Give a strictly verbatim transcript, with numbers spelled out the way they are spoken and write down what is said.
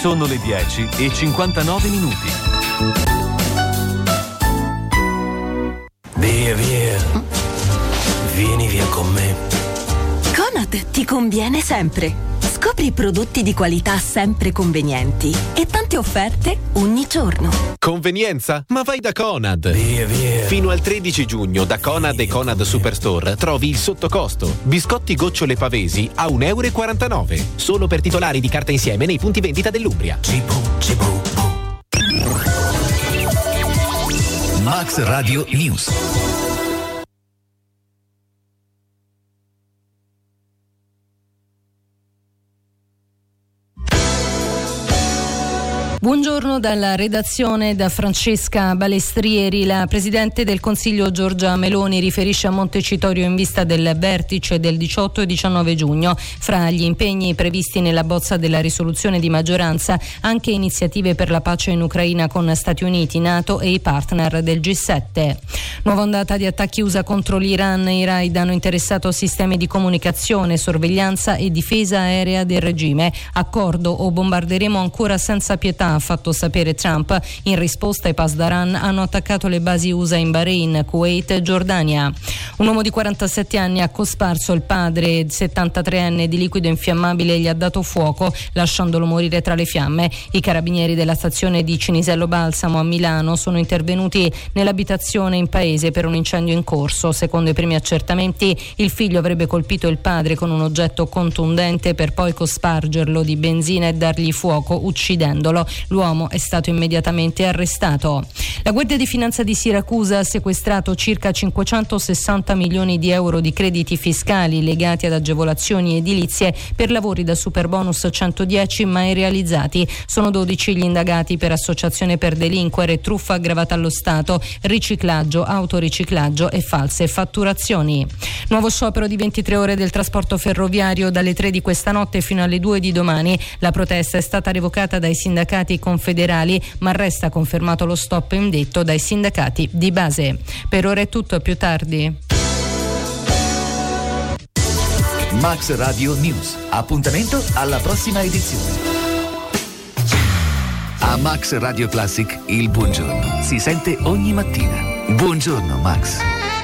Sono le dieci e cinquantanove minuti. Via, via. Vieni via con me. Conad ti conviene sempre. Scopri prodotti di qualità sempre convenienti e tante offerte ogni giorno. Convenienza? Ma vai da Conad. Via, via. Fino al tredici giugno da Conad e Conad Superstore trovi il sottocosto. Biscotti gocciole pavesi a un euro e quarantanove. Solo per titolari di carta insieme nei punti vendita dell'Umbria. Cibo, cibo. Max Radio News. Buongiorno dalla redazione, da Francesca Balestrieri. La Presidente del Consiglio Giorgia Meloni riferisce a Montecitorio in vista del vertice del diciotto e diciannove giugno. Fra gli impegni previsti nella bozza della risoluzione di maggioranza anche iniziative per la pace in Ucraina con Stati Uniti, NATO e i partner del G sette. Nuova ondata di attacchi U S A contro l'Iran. I raid hanno interessato sistemi di comunicazione, sorveglianza e difesa aerea del regime. Accordo o bombarderemo ancora senza pietà, ha fatto sapere Trump. In risposta i Pasdaran hanno attaccato le basi U S A in Bahrain, Kuwait e Giordania. Un uomo di quarantasette anni ha cosparso il padre settantatreenne di liquido infiammabile e gli ha dato fuoco, lasciandolo morire tra le fiamme. I carabinieri della stazione di Cinisello Balsamo a Milano sono intervenuti nell'abitazione in paese per un incendio in corso. Secondo i primi accertamenti il figlio avrebbe colpito il padre con un oggetto contundente per poi cospargerlo di benzina e dargli fuoco, uccidendolo. L'uomo è stato immediatamente arrestato. La Guardia di Finanza di Siracusa ha sequestrato circa cinquecentosessanta milioni di euro di crediti fiscali legati ad agevolazioni edilizie per lavori da superbonus centodieci mai realizzati. Sono dodici gli indagati per associazione per delinquere, truffa aggravata allo Stato, riciclaggio, autoriciclaggio e false fatturazioni. Nuovo sciopero di ventitré ore del trasporto ferroviario dalle tre di questa notte fino alle due di domani. La protesta è stata revocata dai sindacati confederali, ma resta confermato lo stop indetto dai sindacati di base. Per ora è tutto, a più tardi. Max Radio News. Appuntamento alla prossima edizione. A Max Radio Classic il buongiorno si sente ogni mattina. Buongiorno Max.